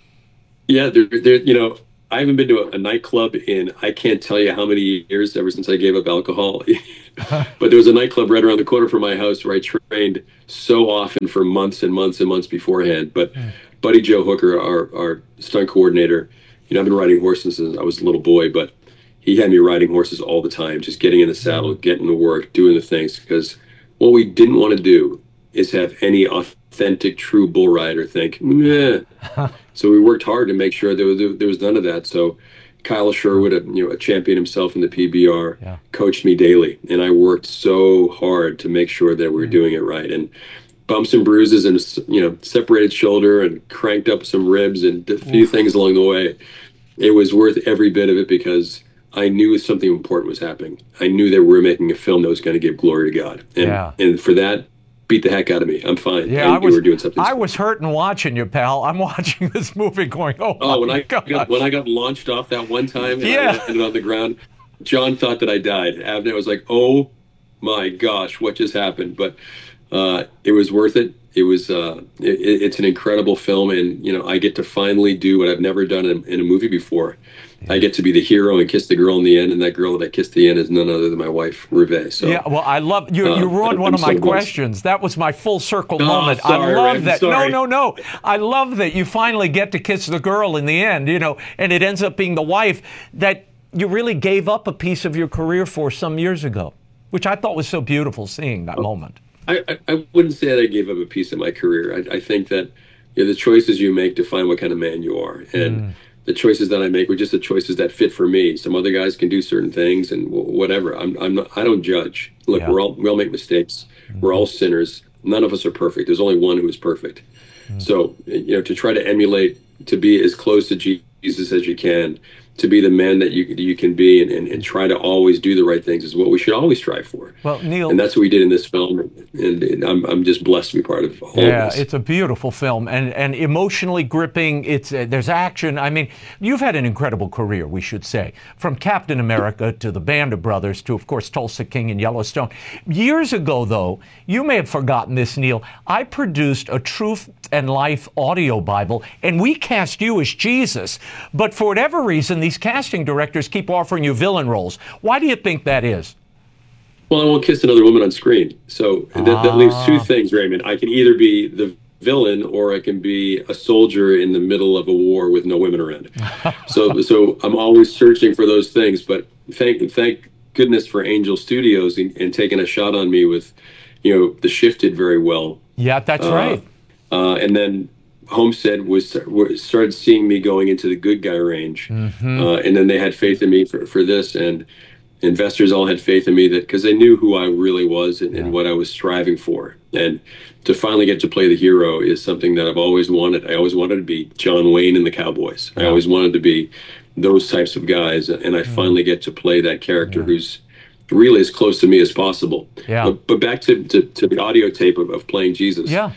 Yeah, there, there, you know, I haven't been to a, a nightclub in I can't tell you how many years ever since I gave up alcohol. But there was a nightclub right around the corner from my house where I trained so often for months and months and months beforehand. But Buddy Joe Hooker, our, our stunt coordinator, you know, I've been riding horses since I was a little boy, but he had me riding horses all the time, just getting in the saddle, getting to work, doing the things. Because what we didn't want to do is have any authentic, true bull rider think, meh. So we worked hard to make sure there was, there was none of that. So Kyle Sherwood, a, you know, a champion himself in the P B R, Yeah. coached me daily. And I worked so hard to make sure that we were doing it right. And bumps and bruises and, you know, separated shoulder and cranked up some ribs and a few Oof. things along the way. It was worth every bit of it because I knew something important was happening. I knew that we were making a film that was going to give glory to God. And, Yeah. and for that, beat the heck out of me. I'm fine. Yeah, I, I knew was. we were doing something. I was hurting watching you, pal. I'm watching this movie, going, "Oh, Oh, when my I God. got, when I got launched off that one time and Yeah. I landed on the ground, John thought that I died. Abner was like, "Oh my gosh, what just happened?" But uh, it was worth it. It was. Uh, it, it's an incredible film, and you know, I get to finally do what I've never done in, in a movie before. I get to be the hero and kiss the girl in the end, and that girl that I kissed at the end is none other than my wife, Reve. So Yeah, well, I love you. uh, You ruined I'm one of my so blessed. questions. That was my full circle Oh, moment. I sorry, love I'm that. sorry. No, no, no. I love that you finally get to kiss the girl in the end. You know, and it ends up being the wife that you really gave up a piece of your career for some years ago, which I thought was so beautiful. Seeing that moment. I, I, I wouldn't say that I gave up a piece of my career. I, I think that you know, the choices you make define what kind of man you are. And Mm. the choices that I make were just the choices that fit for me. Some other guys can do certain things and w- whatever. I'm, I'm not, I don't judge. Look, Yeah. we're all, we all make mistakes. We're all sinners. None of us are perfect. There's only one who is perfect. So, you know, to try to emulate, to be as close to Jesus as you can, to be the man that you you can be and, and, and try to always do the right things is what we should always strive for. Well, Neil, And that's what we did in this film, and, and I'm I'm just blessed to be part of all yeah, of this. it's a beautiful film and, and emotionally gripping. It's uh, there's action. I mean, you've had an incredible career, we should say, from Captain America to the Band of Brothers to, of course, Tulsa King and Yellowstone. Years ago, though, you may have forgotten this, Neil. I produced a Truth and Life audio Bible, and we cast you as Jesus. But for whatever reason, these casting directors keep offering you villain roles. Why do you think that is? Well, I won't kiss another woman on screen. So that, that leaves two Ah. things, Raymond. I can either be the villain or I can be a soldier in the middle of a war with no women around. so so I'm always searching for those things. But thank thank goodness for Angel Studios and, and taking a shot on me with, you know, The Shifted very well. Yeah, that's Uh, right. Uh, and then Homestead was was- started seeing me going into the good guy range, Mhm. uh, and then they had faith in me for, for this, and investors all had faith in me that because they knew who I really was and, and what I was striving for, and to finally get to play the hero is something that I've always wanted. I always wanted to be John Wayne in the Cowboys. I always wanted to be those types of guys, and I finally get to play that character who's really as close to me as possible. Yeah. But, but back to, to, to the audio tape of, of playing Jesus. Yeah.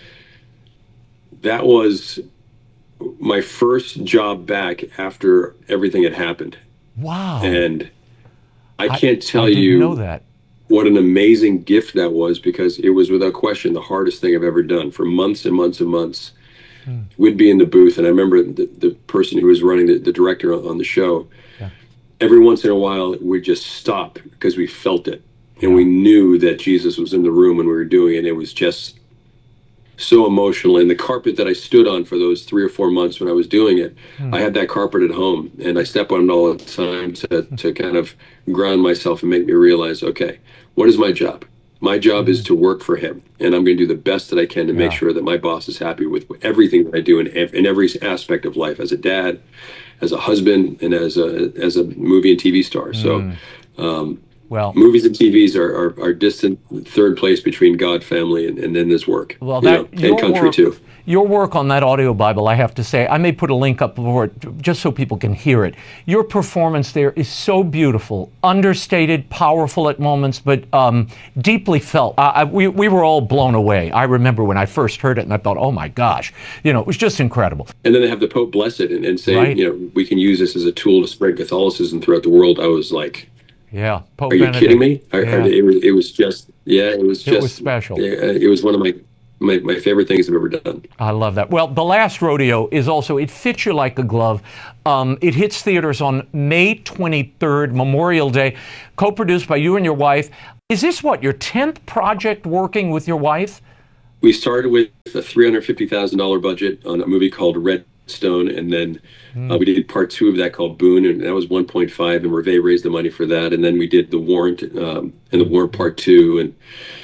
That was my first job back after everything had happened. Wow. And I I- can't tell I didn't you know that. what an amazing gift that was, because it was without question the hardest thing I've ever done. For months and months and months, we'd be in the booth, and I remember the, the person who was running the, the director on, on the show, every once in a while we'd just stop because we felt it. And we knew that Jesus was in the room when we were doing it. It was just so emotional. And the carpet that I stood on for those three or four months when I was doing it, Hmm. I had that carpet at home, and I step on it all the time to, to kind of ground myself and make me realize, okay, what is my job? My job is to work for him, and I'm going to do the best that I can to make Yeah. sure that my boss is happy with everything that I do in, ev- in every aspect of life, as a dad, as a husband, and as a as a movie and T V star. So Mm. um, Well, movies and T Vs are, are, are distant third place between God, family, and, and then this work. Well, you that know, and country work, too. Your work on that audio Bible, I have to say, I may put a link up for it just so people can hear it. Your performance there is so beautiful, understated, powerful at moments, but um, deeply felt. Uh, I, we, we were all blown away. I remember when I first heard it and I thought, oh my gosh, you know, it was just incredible. And then they have the Pope bless it and, and say, Right. you know, we can use this as a tool to spread Catholicism throughout the world. I was like, Yeah, Pope are you Benedict. kidding me? I, Yeah. I, it, was, it was just, yeah, it was just. It was special. Yeah, it was one of my, my, my favorite things I've ever done. I love that. Well, The Last Rodeo is also, it fits you like a glove. Um, it hits theaters on May twenty-third, Memorial Day, co-produced by you and your wife. Is this what, your tenth project working with your wife? We started with a three hundred fifty thousand dollars budget on a movie called Redstone, and then uh, we did part two of that called Boone, and that was one point five, and Hervé raised the money for that. And then we did The Warrant, um, and The Warrant Part two, and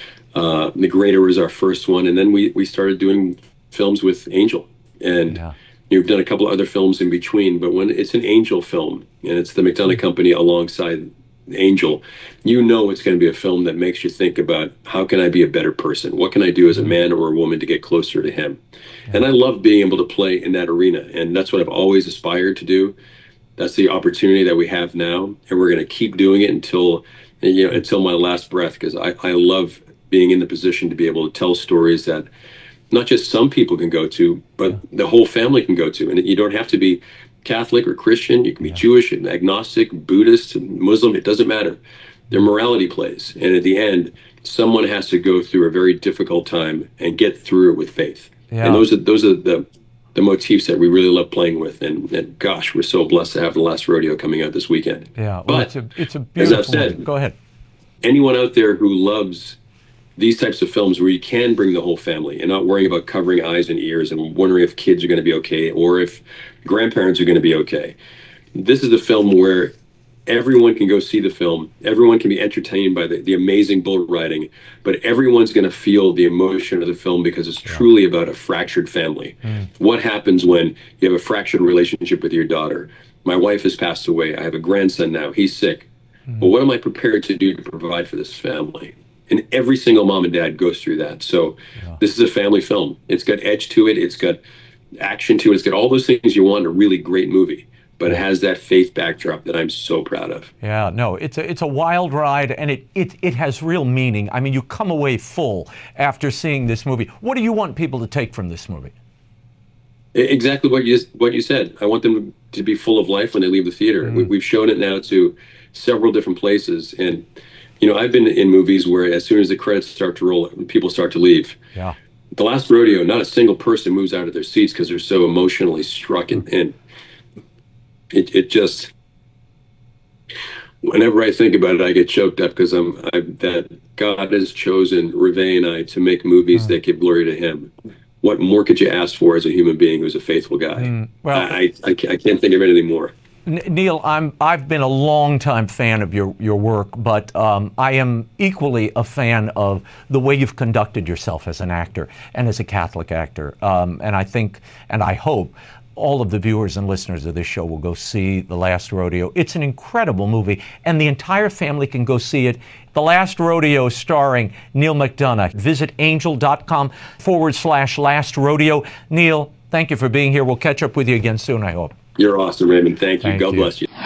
uh, The Greater was our first one. And then we, we started doing films with Angel. And Yeah. you've done a couple of other films in between, but when it's an Angel film, and it's the McDonough Company alongside Angel, you know it's going to be a film that makes you think about, how can I be a better person? What can I do as a man or a woman to get closer to him? And I love being able to play in that arena, and that's what I've always aspired to do. That's the opportunity that we have now, and we're going to keep doing it until, you know, until my last breath, because I, I love being in the position to be able to tell stories that not just some people can go to, but the whole family can go to. And you don't have to be Catholic or Christian. You can be Jewish and agnostic, Buddhist and Muslim. It doesn't matter. Their morality plays. And at the end, someone has to go through a very difficult time and get through it with faith. Yeah. And those are those are the the motifs that we really love playing with. And, and gosh, we're so blessed to have The Last Rodeo coming out this weekend. Yeah, well, But it's a, it's a as beautiful I've said, movie. Go ahead. anyone out there who loves these types of films where you can bring the whole family and not worrying about covering eyes and ears and wondering if kids are going to be okay or if grandparents are going to be okay. This is a film where everyone can go see the film. Everyone can be entertained by the, the amazing bull riding, but everyone's going to feel the emotion of the film because it's truly about a fractured family. Mm. What happens when you have a fractured relationship with your daughter? My wife has passed away. I have a grandson now. He's sick. Mm. But what am I prepared to do to provide for this family? And every single mom and dad goes through that. So this is a family film. It's got edge to it. It's got action to it. It's got all those things you want in a really great movie. But it has that faith backdrop that I'm so proud of. Yeah, no, it's a, it's a wild ride, and it, it, it has real meaning. I mean, you come away full after seeing this movie. What do you want people to take from this movie? Exactly what you what you said. I want them to be full of life when they leave the theater. Mm-hmm. We, we've shown it now to several different places. And, you know, I've been in movies where as soon as the credits start to roll, people start to leave. Yeah. The Last Rodeo, not a single person moves out of their seats because they're so emotionally struck. And, and it, it just, whenever I think about it, I get choked up because I'm I, that God has chosen Hervé and I to make movies mm. that give glory to Him. What more could you ask for as a human being who's a faithful guy? Mm, well, I, I, I can't think of anything more. Neil, I'm, I've been a long-time fan of your, your work, but um, I am equally a fan of the way you've conducted yourself as an actor and as a Catholic actor. Um, and I think, and I hope, all of the viewers and listeners of this show will go see The Last Rodeo. It's an incredible movie, and the entire family can go see it. The Last Rodeo starring Neil McDonough. Visit angel.com forward slash last rodeo. Neil, thank you for being here. We'll catch up with you again soon, I hope. You're awesome, Raymond. Thank you. Thank God you. bless you.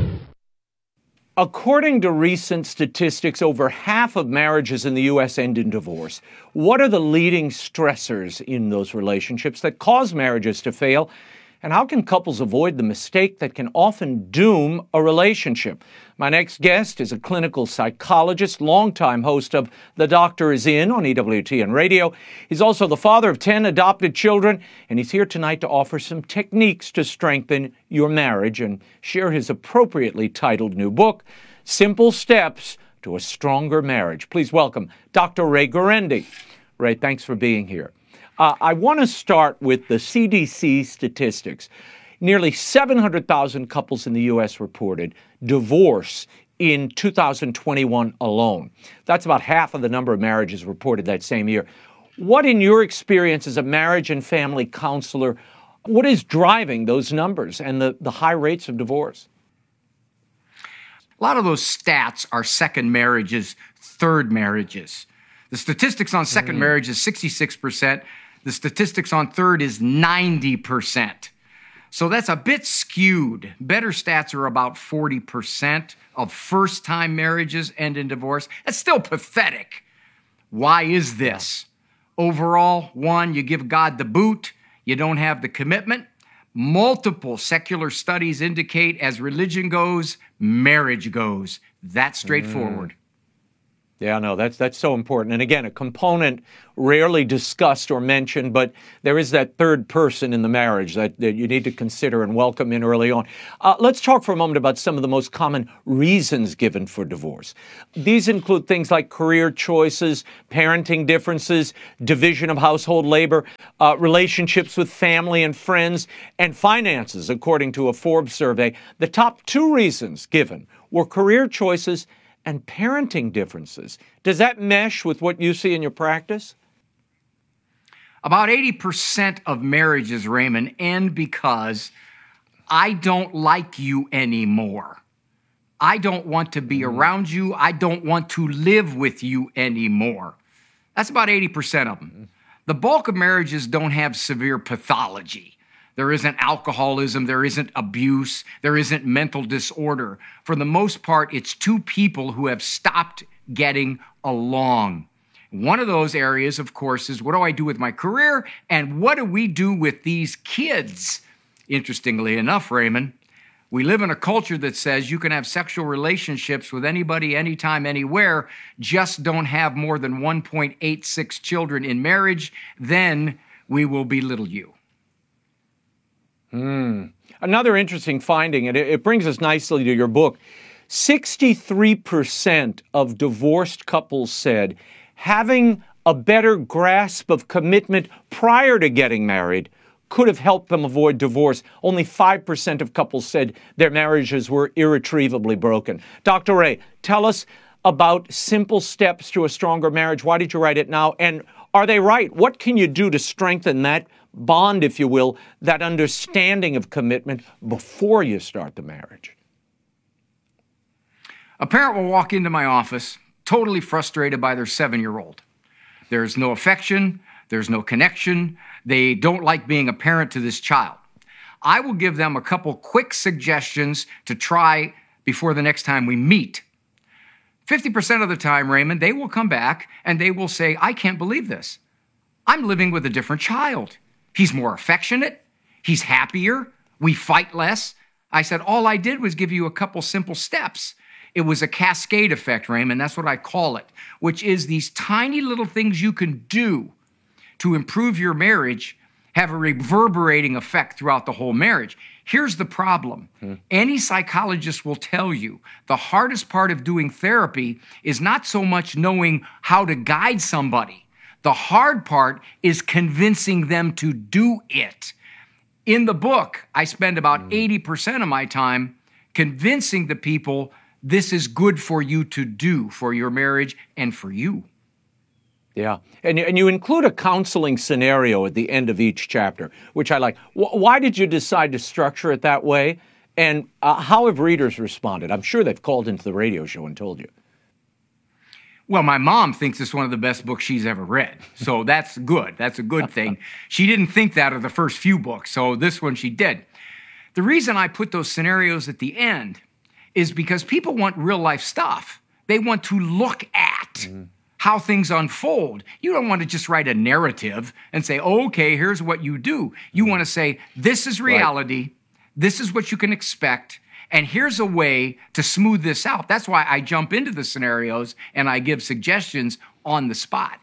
According to recent statistics, over half of marriages in the U S end in divorce. What are the leading stressors in those relationships that cause marriages to fail? And how can couples avoid the mistake that can often doom a relationship? My next guest is a clinical psychologist, longtime host of The Doctor Is In on E W T N Radio. He's also the father of ten adopted children, and he's here tonight to offer some techniques to strengthen your marriage and share his appropriately titled new book, Simple Steps to a Stronger Marriage. Please welcome Doctor Ray Guarendi. Ray, thanks for being here. Uh, I want to start with the C D C statistics. Nearly seven hundred thousand couples in the U S reported divorce in two thousand twenty-one alone. That's about half of the number of marriages reported that same year. What, in your experience as a marriage and family counselor, what is driving those numbers and the, the high rates of divorce? lot of those stats are second marriages, third marriages. The statistics on second mm. marriage is sixty-six percent. The statistics on third is ninety percent. So that's a bit skewed. Better stats are about forty percent of first-time marriages end in divorce. That's still pathetic. Why is this? Overall, one, you give God the boot, you don't have the commitment. Multiple secular studies indicate as religion goes, marriage goes. That's straightforward. Mm. Yeah, no, that's that's so important. And again, a component rarely discussed or mentioned, but there is that third person in the marriage that, that you need to consider and welcome in early on. Uh, let's talk for a moment about some of the most common reasons given for divorce. These include things like career choices, parenting differences, division of household labor, uh, relationships with family and friends, and finances, according to a Forbes survey. The top two reasons given were career choices and parenting differences. Does that mesh with what you see in your practice? About eighty percent of marriages, Raymond, end because I don't like you anymore. I don't want to be mm. around you. I don't want to live with you anymore. That's about eighty percent of them. Mm. The bulk of marriages don't have severe pathology. There isn't alcoholism, there isn't abuse, there isn't mental disorder. For the most part, it's two people who have stopped getting along. One of those areas, of course, is what do I do with my career and what do we do with these kids? Interestingly enough, Raymond, we live in a culture that says you can have sexual relationships with anybody, anytime, anywhere, just don't have more than one point eight six children in marriage, then we will belittle you. Mm. Another interesting finding, and it, it brings us nicely to your book, sixty-three percent of divorced couples said having a better grasp of commitment prior to getting married could have helped them avoid divorce. Only five percent of couples said their marriages were irretrievably broken. Doctor Ray, tell us about simple steps to a stronger marriage. Why did you write it now? And are they right? What can you do to strengthen that bond, if you will, that understanding of commitment before you start the marriage? A parent will walk into my office totally frustrated by their seven-year-old. There's no affection, there's no connection, they don't like being a parent to this child. I will give them a couple quick suggestions to try before the next time we meet. fifty percent of the time, Raymond, they will come back and they will say, I can't believe this. I'm living with a different child. He's more affectionate. He's happier. We fight less. I said, all I did was give you a couple simple steps. It was a cascade effect, Raymond. That's what I call it, which is these tiny little things you can do to improve your marriage have a reverberating effect throughout the whole marriage. Here's the problem. Hmm. Any psychologist will tell you the hardest part of doing therapy is not so much knowing how to guide somebody. The hard part is convincing them to do it. In the book, I spend about mm. eighty percent of my time convincing the people this is good for you to do for your marriage and for you. Yeah, and, and you include a counseling scenario at the end of each chapter, which I like. W- why did you decide to structure it that way? And uh, how have readers responded? I'm sure they've called into the radio show and told you. Well, my mom thinks it's one of the best books she's ever read. So that's good. That's a good thing. She didn't think that of the first few books, so this one she did. The reason I put those scenarios at the end is because people want real life stuff. They want to look at mm. how things unfold. You don't want to just write a narrative and say, oh, okay, here's what you do. You want to say, this is reality. Right. This is what you can expect. And here's a way to smooth this out. That's why I jump into the scenarios and I give suggestions on the spot.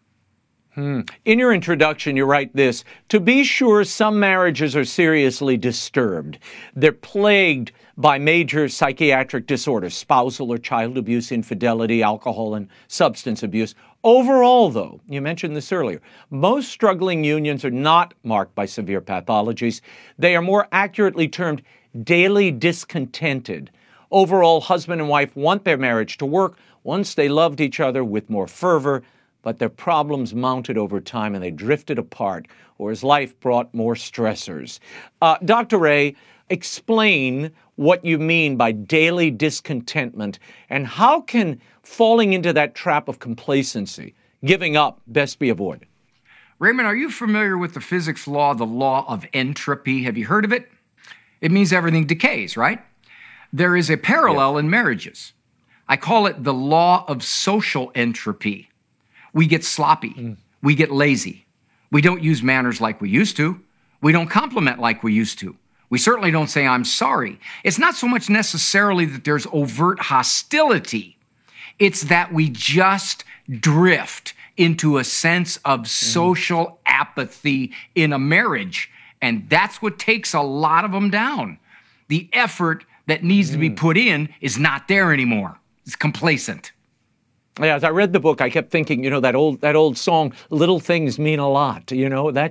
Hmm. In your introduction, you write this: to be sure, some marriages are seriously disturbed. They're plagued by major psychiatric disorders, spousal or child abuse, infidelity, alcohol, and substance abuse. Overall, though, you mentioned this earlier, most struggling unions are not marked by severe pathologies. They are more accurately termed daily discontented. Overall, husband and wife want their marriage to work. Once they loved each other with more fervor, but their problems mounted over time and they drifted apart, or as life brought more stressors. Uh, Doctor Ray, explain what you mean by daily discontentment, and how can falling into that trap of complacency, giving up, best be avoided? Raymond, are you familiar with the physics law, the law of entropy? Have you heard of it? It means everything decays, right? There is a parallel in marriages. I call it the law of social entropy. We get sloppy. Mm. We get lazy. We don't use manners like we used to. We don't compliment like we used to. We certainly don't say, I'm sorry. It's not so much necessarily that there's overt hostility. It's that we just drift into a sense of social mm. apathy in a marriage. And that's what takes a lot of them down. The effort that needs mm. to be put in is not there anymore. It's complacent. Yeah, as I read the book, I kept thinking, you know, that old that old song, "Little Things Mean a Lot." You know, that